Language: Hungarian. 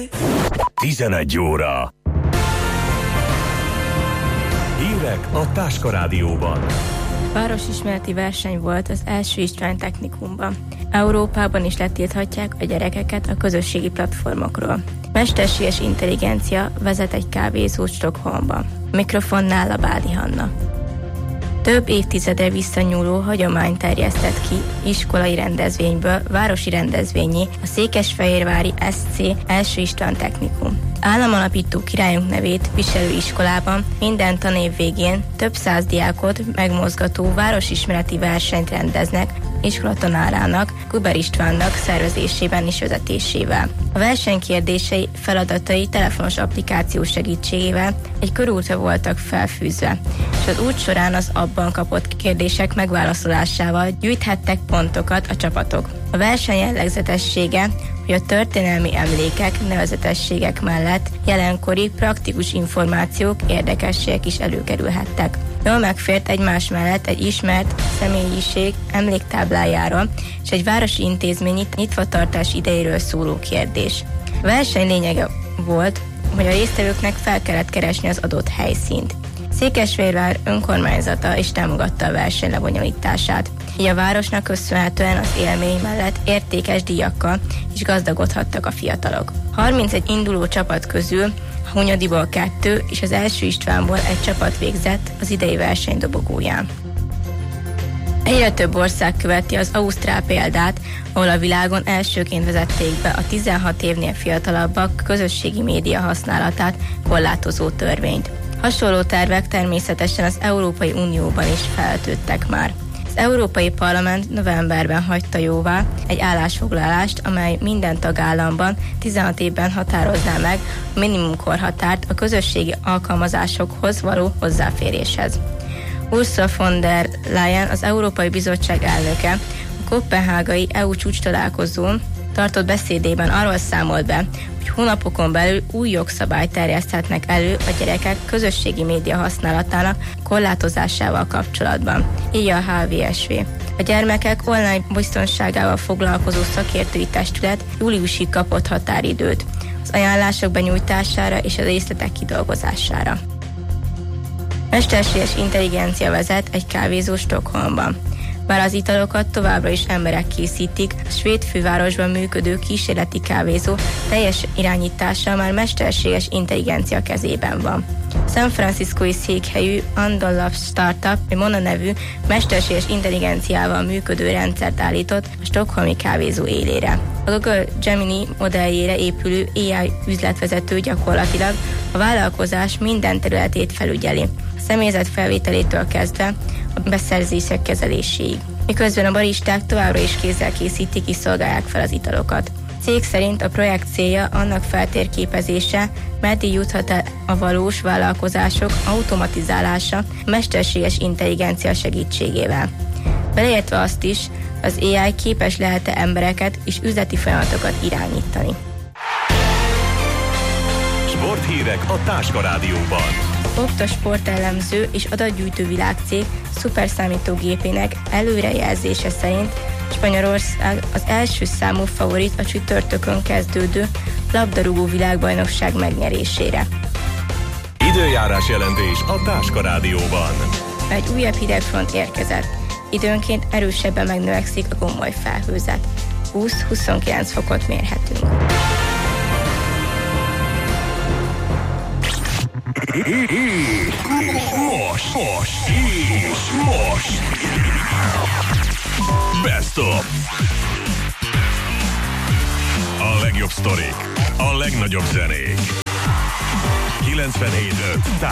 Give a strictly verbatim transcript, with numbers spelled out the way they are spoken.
tizenegy óra. Hírek a Táska Rádióban. Városismereti verseny volt az első István Technikumban. Európában is letilthatják a gyerekeket a közösségi platformokról. Mesterséges intelligencia vezet egy kávézót Stockholmban. Mikrofonnál a Bádi Hanna. Több évtizedre visszanyúló hagyomány terjesztett ki iskolai rendezvényből városi rendezvényé a székesfehérvári es cé első István Technikum. Államalapító királyunk nevét viselő iskolában minden tanév végén több száz diákot megmozgató városismereti versenyt rendeznek iskola tanárának, Guber Istvánnak szervezésében és vezetésével. A verseny kérdései, feladatai telefonos applikáció segítségével egy körútra voltak felfűzve, és az út során az abban kapott kérdések megválaszolásával gyűjthettek pontokat a csapatok. A verseny jellegzetessége, hogy a történelmi emlékek, nevezetességek mellett jelenkori praktikus információk, érdekességek is előkerülhettek. Jól megfért egymás mellett egy ismert személyiség emléktáblájára és egy városi intézményi nyitvatartás idejéről szóló kérdés. A verseny lényege volt, hogy a résztvevőknek fel kellett keresni az adott helyszínt. Székesfehérvár önkormányzata is támogatta a verseny lebonyolítását. Így a városnak köszönhetően az élmény mellett értékes díjakkal is gazdagodhattak a fiatalok. harmincegy induló csapat közül a Hunyadiból kettő és az első Istvánból egy csapat végzett az idei verseny dobogóján. Egyre több ország követi az ausztrál példát, ahol a világon elsőként vezették be a tizenhat évnél fiatalabbak közösségi média használatát korlátozó törvényt. Hasonló tervek természetesen az Európai Unióban is feltűntek már. Az Európai Parlament novemberben hagyta jóvá egy állásfoglalást, amely minden tagállamban tizenhat évben határozná meg a minimumkorhatárt a közösségi alkalmazásokhoz való hozzáféréshez. Ursula von der Leyen, az Európai Bizottság elnöke, a koppenhágai é u csúcs találkozón tartott beszédében arról számolt be, hogy hónapokon belül új jogszabályt terjeszthetnek elő a gyerekek közösségi média használatának korlátozásával kapcsolatban. Így a há vé es vé. A gyermekek online biztonságával foglalkozó szakértői testület júliusig kapott határidőt az ajánlások benyújtására és a részletek kidolgozására. Mesterséges intelligencia vezet egy kávézó Stockholmban. Bár az italokat továbbra is emberek készítik, a svéd fővárosban működő kísérleti kávézó teljes irányítása már mesterséges intelligencia kezében van. San Franciscói székhelyű Andalab Startup, egy Mona nevű mesterséges intelligenciával működő rendszert állított a stockholmi kávézó élére. A Google Gemini modelljére épülő á i üzletvezető gyakorlatilag a vállalkozás minden területét felügyeli, a személyzet felvételétől kezdve a beszerzések kezeléséig. Miközben a baristák továbbra is kézzel készítik és szolgálják fel az italokat. A cég szerint a projekt célja annak feltérképezése, meddig juthat el a valós vállalkozások automatizálása a mesterséges intelligencia segítségével. Beleértve azt is, az á i képes lehet-e embereket és üzleti folyamatokat irányítani. Sporthírek a Táska Rádióban. Opta sportelemző és adatgyűjtő világcég szuperszámítógépének előrejelzése szerint Spanyolország az első számú favorit a csütörtökön kezdődő labdarúgó világbajnokság megnyerésére. Időjárás jelentés a Táska Rádióban. Egy újabb hidegfront érkezett. Időnként erősebben megnövekszik a gomoly felhőzet. húsz-huszonkilenc fokot mérhetünk. Most, most, és most. Best of. A legjobb sztorik, a legnagyobb zenék. kilencvenhét öt